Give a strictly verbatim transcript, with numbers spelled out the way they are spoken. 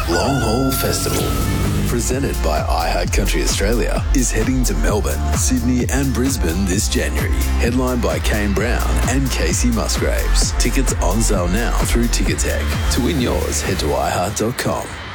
Long Haul Festival, presented by iHeartCountry Australia, is heading to Melbourne, Sydney and Brisbane this January. Headlined by Kane Brown and Casey Musgraves. Tickets on sale now through Ticketek. To win yours, head to i heart dot com.